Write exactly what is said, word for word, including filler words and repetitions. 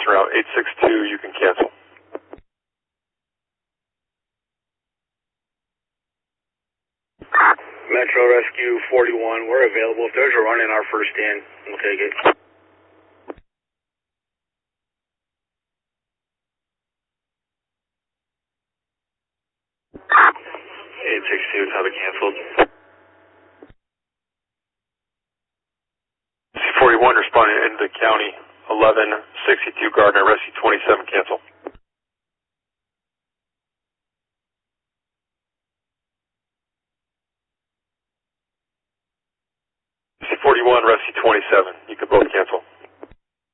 route. eight six two, you can cancel. Metro Rescue forty-one, we're available. If there's a run in our first in, we'll take it. eight six two, have it canceled. C forty-one responding into County eleven sixty-two Gardner, Rescue twenty-seven, cancel. C forty-one, Rescue twenty-seven, you can both cancel.